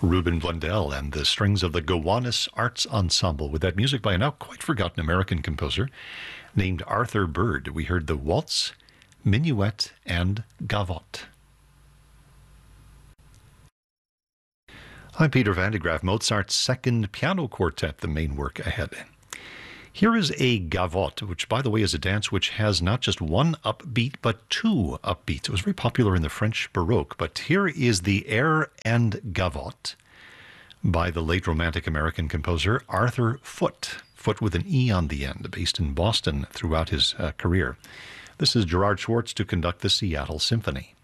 Ruben Blundell and the strings of the Gowanus Arts Ensemble with that music by a now quite forgotten American composer named Arthur Bird. We heard the waltz, minuet, and gavotte. I'm Peter Van de Graaff, Mozart's second piano quartet, the main work ahead. Here is a gavotte, which, by the way, is a dance which has not just one upbeat, but two upbeats. It was very popular in the French Baroque, but here is the air and gavotte by the late Romantic American composer Arthur Foote, Foote with an E on the end, based in Boston throughout his career. This is Gerard Schwartz to conduct the Seattle Symphony.